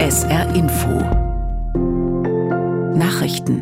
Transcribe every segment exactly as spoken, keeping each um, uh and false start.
S R Info Nachrichten.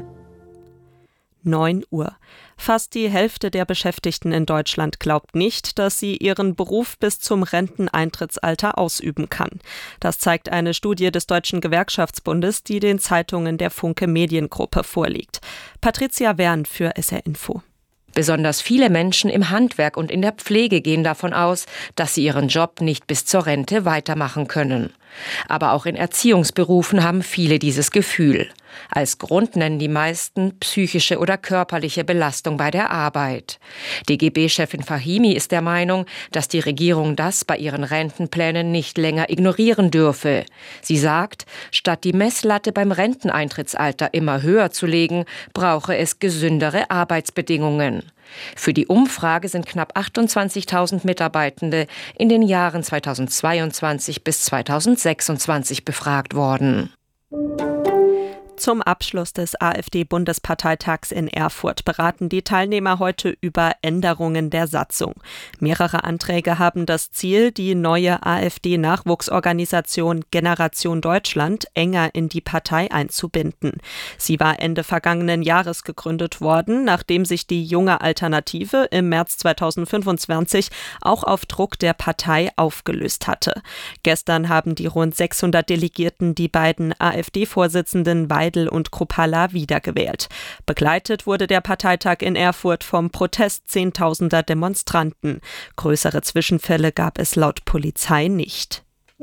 neun Uhr. Fast die Hälfte der Beschäftigten in Deutschland glaubt nicht, dass sie ihren Beruf bis zum Renteneintrittsalter ausüben kann. Das zeigt eine Studie des Deutschen Gewerkschaftsbundes, die den Zeitungen der Funke Mediengruppe vorliegt. Patricia Wern für S R Info. Besonders viele Menschen im Handwerk und in der Pflege gehen davon aus, dass sie ihren Job nicht bis zur Rente weitermachen können. Aber auch in Erziehungsberufen haben viele dieses Gefühl. Als Grund nennen die meisten psychische oder körperliche Belastung bei der Arbeit. D G B-Chefin Fahimi ist der Meinung, dass die Regierung das bei ihren Rentenplänen nicht länger ignorieren dürfe. Sie sagt, statt die Messlatte beim Renteneintrittsalter immer höher zu legen, brauche es gesündere Arbeitsbedingungen. Für die Umfrage sind knapp achtundzwanzigtausend Mitarbeitende in den Jahren zweitausendzweiundzwanzig bis zweitausendsechsundzwanzig befragt worden. Zum Abschluss des AfD-Bundesparteitags in Erfurt beraten die Teilnehmer heute über Änderungen der Satzung. Mehrere Anträge haben das Ziel, die neue AfD-Nachwuchsorganisation Generation Deutschland enger in die Partei einzubinden. Sie war Ende vergangenen Jahres gegründet worden, nachdem sich die Junge Alternative im März zweitausendfünfundzwanzig auch auf Druck der Partei aufgelöst hatte. Gestern haben die rund sechshundert Delegierten die beiden AfD-Vorsitzenden Weidel und Kruppalla wiedergewählt. Begleitet wurde der Parteitag in Erfurt vom Protest zehntausender Demonstranten. Größere Zwischenfälle gab es laut Polizei nicht.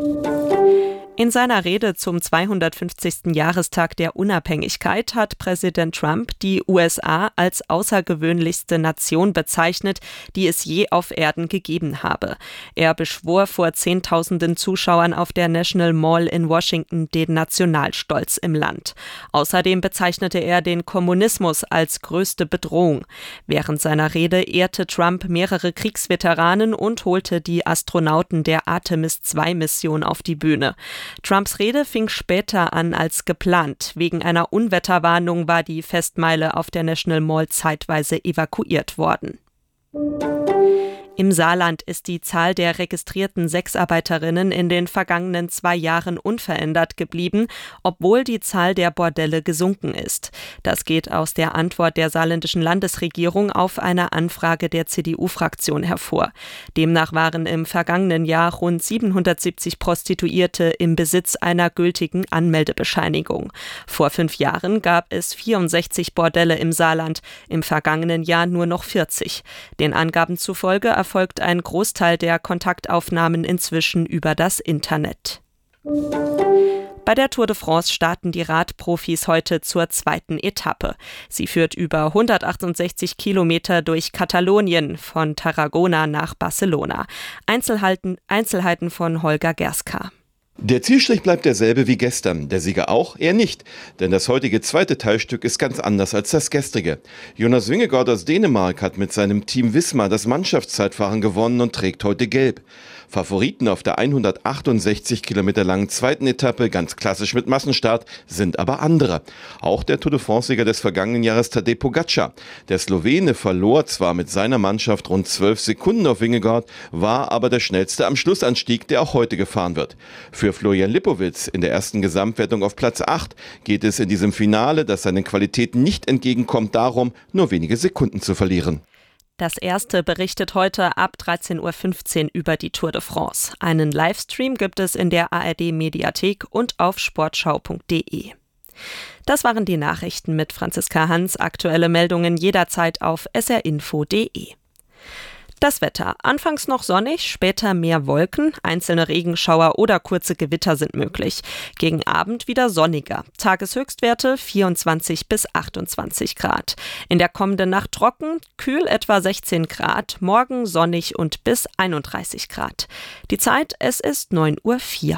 In seiner Rede zum zweihundertfünfzigsten Jahrestag der Unabhängigkeit hat Präsident Trump die U S A als außergewöhnlichste Nation bezeichnet, die es je auf Erden gegeben habe. Er beschwor vor Zehntausenden Zuschauern auf der National Mall in Washington den Nationalstolz im Land. Außerdem bezeichnete er den Kommunismus als größte Bedrohung. Während seiner Rede ehrte Trump mehrere Kriegsveteranen und holte die Astronauten der Artemis zwei Mission auf die Bühne. Trumps Rede fing später an als geplant. Wegen einer Unwetterwarnung war die Festmeile auf der National Mall zeitweise evakuiert worden. Im Saarland ist die Zahl der registrierten Sexarbeiterinnen in den vergangenen zwei Jahren unverändert geblieben, obwohl die Zahl der Bordelle gesunken ist. Das geht aus der Antwort der saarländischen Landesregierung auf eine Anfrage der C D U-Fraktion hervor. Demnach waren im vergangenen Jahr rund siebenhundertsiebzig Prostituierte im Besitz einer gültigen Anmeldebescheinigung. Vor fünf Jahren gab es vierundsechzig Bordelle im Saarland, im vergangenen Jahr nur noch vierzig. Den Angaben zufolge erfolgt ein Großteil der Kontaktaufnahmen inzwischen über das Internet. Bei der Tour de France starten die Radprofis heute zur zweiten Etappe. Sie führt über hundertachtundsechzig Kilometer durch Katalonien von Tarragona nach Barcelona. Einzelheiten, Einzelheiten von Holger Gerska. Der Zielstrich bleibt derselbe wie gestern, der Sieger auch, eher nicht, denn das heutige zweite Teilstück ist ganz anders als das gestrige. Jonas Vingegaard aus Dänemark hat mit seinem Team Wismar das Mannschaftszeitfahren gewonnen und trägt heute gelb. Favoriten auf der hundertachtundsechzig Kilometer langen zweiten Etappe, ganz klassisch mit Massenstart, sind aber andere. Auch der Tour de France-Sieger des vergangenen Jahres Tadej Pogačar. Der Slowene verlor zwar mit seiner Mannschaft rund zwölf Sekunden auf Vingegaard, war aber der schnellste am Schlussanstieg, der auch heute gefahren wird. Für Florian Lipowitz in der ersten Gesamtwertung auf Platz acht geht es in diesem Finale, das seinen Qualitäten nicht entgegenkommt, darum, nur wenige Sekunden zu verlieren. Das erste berichtet heute ab dreizehn Uhr fünfzehn über die Tour de France. Einen Livestream gibt es in der A R D-Mediathek und auf sportschau punkt de. Das waren die Nachrichten mit Franziska Hans. Aktuelle Meldungen jederzeit auf s r info punkt de. Das Wetter. Anfangs noch sonnig, später mehr Wolken, einzelne Regenschauer oder kurze Gewitter sind möglich. Gegen Abend wieder sonniger. Tageshöchstwerte vierundzwanzig bis achtundzwanzig Grad. In der kommenden Nacht trocken, kühl etwa sechzehn Grad, morgen sonnig und bis einunddreißig Grad. Die Zeit, es ist neun Uhr vier.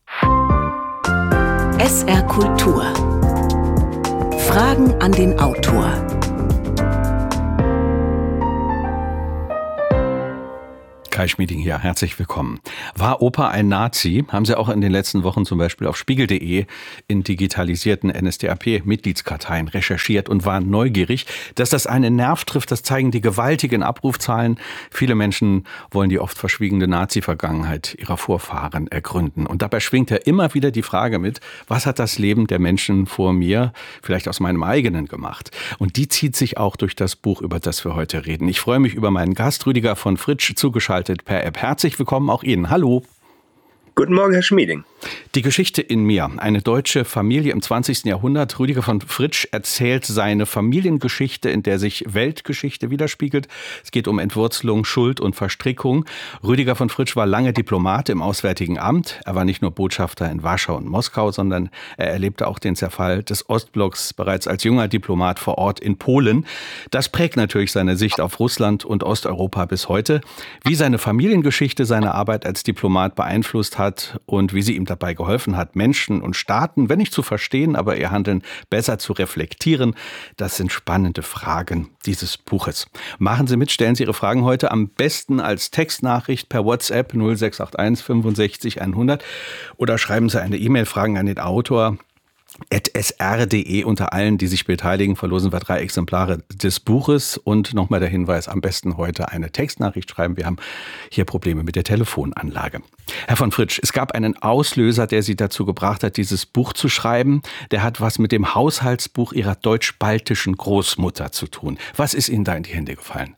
S R Kultur. Fragen an den Autor. Kai Schmieding hier, herzlich willkommen. War Opa ein Nazi? Haben Sie auch in den letzten Wochen zum Beispiel auf spiegel punkt de in digitalisierten N S D A P-Mitgliedskarteien recherchiert und waren neugierig. Dass das einen Nerv trifft, das zeigen die gewaltigen Abrufzahlen. Viele Menschen wollen die oft verschwiegene Nazi-Vergangenheit ihrer Vorfahren ergründen. Und dabei schwingt ja immer wieder die Frage mit, was hat das Leben der Menschen vor mir, vielleicht aus meinem eigenen, gemacht? Und die zieht sich auch durch das Buch, über das wir heute reden. Ich freue mich über meinen Gast, Rüdiger von Fritsch, zugeschaltet per App. Herzlich willkommen auch Ihnen. Hallo. Guten Morgen, Herr Schmieding. Die Geschichte in mir. Eine deutsche Familie im zwanzigsten Jahrhundert. Rüdiger von Fritsch erzählt seine Familiengeschichte, in der sich Weltgeschichte widerspiegelt. Es geht um Entwurzelung, Schuld und Verstrickung. Rüdiger von Fritsch war lange Diplomat im Auswärtigen Amt. Er war nicht nur Botschafter in Warschau und Moskau, sondern er erlebte auch den Zerfall des Ostblocks bereits als junger Diplomat vor Ort in Polen. Das prägt natürlich seine Sicht auf Russland und Osteuropa bis heute. Wie seine Familiengeschichte seine Arbeit als Diplomat beeinflusst hat und wie sie ihm dabei geholfen hat, Menschen und Staaten, wenn nicht zu verstehen, aber ihr Handeln besser zu reflektieren. Das sind spannende Fragen dieses Buches. Machen Sie mit, stellen Sie Ihre Fragen heute am besten als Textnachricht per WhatsApp null sechs acht eins fünfundsechzig hundert oder schreiben Sie eine E-Mail, Fragen an den Autor at s r punkt d e. Unter allen, die sich beteiligen, verlosen wir drei Exemplare des Buches. Und nochmal der Hinweis, am besten heute eine Textnachricht schreiben. Wir haben hier Probleme mit der Telefonanlage. Herr von Fritsch, es gab einen Auslöser, der Sie dazu gebracht hat, dieses Buch zu schreiben. Der hat was mit dem Haushaltsbuch Ihrer deutsch-baltischen Großmutter zu tun. Was ist Ihnen da in die Hände gefallen?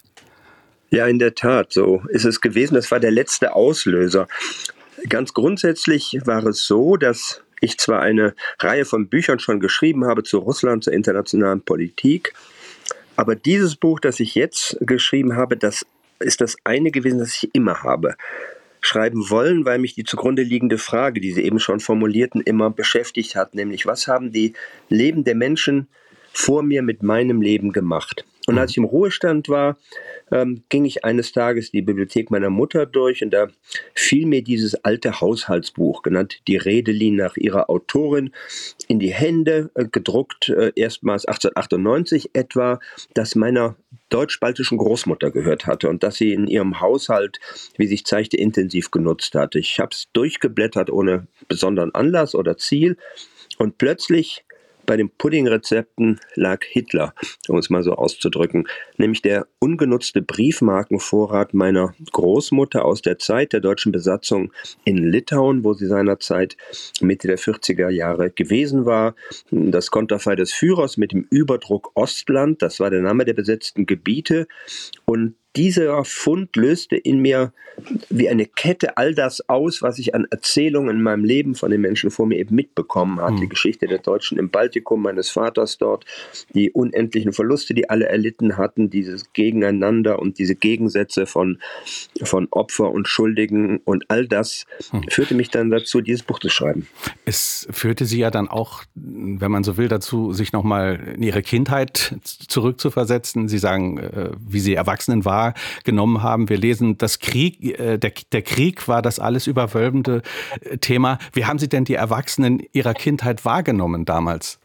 Ja, in der Tat, so ist es gewesen. Das war der letzte Auslöser. Ganz grundsätzlich war es so, dass ich zwar eine Reihe von Büchern schon geschrieben habe zu Russland, zur internationalen Politik, aber dieses Buch, das ich jetzt geschrieben habe, das ist das eine gewesen, das ich immer habe schreiben wollen, weil mich die zugrunde liegende Frage, die Sie eben schon formulierten, immer beschäftigt hat, nämlich was haben die Leben der Menschen vor mir mit meinem Leben gemacht? Und als ich im Ruhestand war, ähm, ging ich eines Tages die Bibliothek meiner Mutter durch und da fiel mir dieses alte Haushaltsbuch, genannt Die Redelin nach ihrer Autorin, in die Hände, äh, gedruckt äh, erstmals achtzehnhundertachtundneunzig etwa, das meiner deutsch-baltischen Großmutter gehört hatte und das sie in ihrem Haushalt, wie sich zeigte, intensiv genutzt hatte. Ich habe es durchgeblättert ohne besonderen Anlass oder Ziel und plötzlich bei den Puddingrezepten lag Hitler, um es mal so auszudrücken, nämlich der ungenutzte Briefmarkenvorrat meiner Großmutter aus der Zeit der deutschen Besatzung in Litauen, wo sie seinerzeit Mitte der vierziger Jahre gewesen war. Das Konterfei des Führers mit dem Überdruck Ostland, das war der Name der besetzten Gebiete. Und dieser Fund löste in mir wie eine Kette all das aus, was ich an Erzählungen in meinem Leben von den Menschen vor mir eben mitbekommen hatte. Mhm. Die Geschichte der Deutschen im Baltikum, meines Vaters dort, die unendlichen Verluste, die alle erlitten hatten, dieses Gegeneinander und diese Gegensätze von, von Opfer und Schuldigen und all das mhm. führte mich dann dazu, dieses Buch zu schreiben. Es führte Sie ja dann auch, wenn man so will, dazu, sich nochmal in Ihre Kindheit zurückzuversetzen. Sie sagen, wie Sie Erwachsenen waren, genommen haben. Wir lesen, das Krieg, äh, der, der Krieg war das alles überwölbende Thema. Wie haben Sie denn die Erwachsenen Ihrer Kindheit wahrgenommen damals?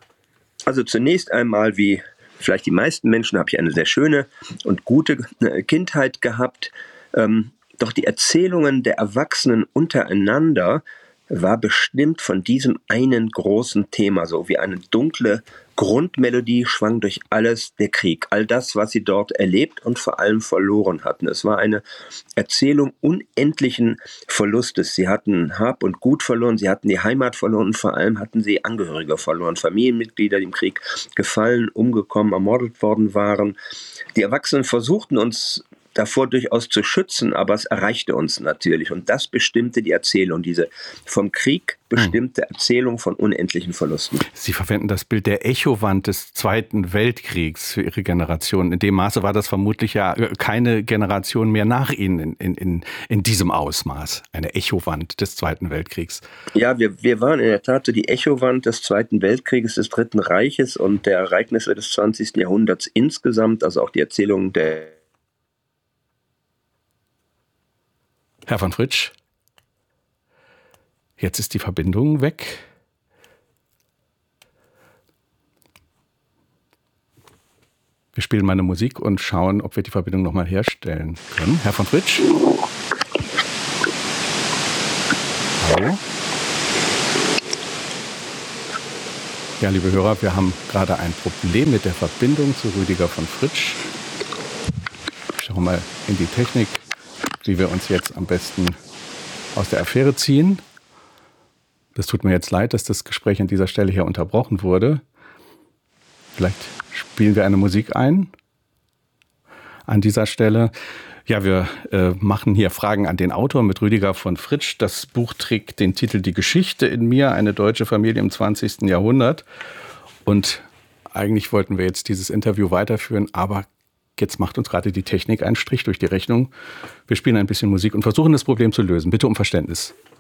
Also zunächst einmal, wie vielleicht die meisten Menschen, habe ich eine sehr schöne und gute Kindheit gehabt. Ähm, doch die Erzählungen der Erwachsenen untereinander war bestimmt von diesem einen großen Thema, so wie eine dunkle Grundmelodie schwang durch alles der Krieg, all das, was sie dort erlebt und vor allem verloren hatten. Es war eine Erzählung unendlichen Verlustes. Sie hatten Hab und Gut verloren, sie hatten die Heimat verloren und vor allem hatten sie Angehörige verloren, Familienmitglieder, die im Krieg gefallen, umgekommen, ermordet worden waren. Die Erwachsenen versuchten uns davor durchaus zu schützen, aber es erreichte uns natürlich. Und das bestimmte die Erzählung, diese vom Krieg bestimmte Erzählung von unendlichen Verlusten. Sie verwenden das Bild der Echowand des Zweiten Weltkriegs für Ihre Generation. In dem Maße war das vermutlich ja keine Generation mehr nach Ihnen in, in, in diesem Ausmaß. Eine Echowand des Zweiten Weltkriegs. Ja, wir, wir waren in der Tat so die Echowand des Zweiten Weltkrieges, des Dritten Reiches und der Ereignisse des zwanzigsten Jahrhunderts insgesamt, also auch die Erzählung der Herr von Fritsch, jetzt ist die Verbindung weg. Wir spielen meine Musik und schauen, ob wir die Verbindung nochmal herstellen können. Herr von Fritsch? Hallo. Ja, liebe Hörer, wir haben gerade ein Problem mit der Verbindung zu Rüdiger von Fritsch. Ich schaue mal in die Technik, wie wir uns jetzt am besten aus der Affäre ziehen. Das tut mir jetzt leid, dass das Gespräch an dieser Stelle hier unterbrochen wurde. Vielleicht spielen wir eine Musik ein an dieser Stelle. Ja, wir äh, machen hier Fragen an den Autor mit Rüdiger von Fritsch. Das Buch trägt den Titel Die Geschichte in mir, eine deutsche Familie im zwanzigsten Jahrhundert. Und eigentlich wollten wir jetzt dieses Interview weiterführen, aber jetzt macht uns gerade die Technik einen Strich durch die Rechnung. Wir spielen ein bisschen Musik und versuchen das Problem zu lösen. Bitte um Verständnis.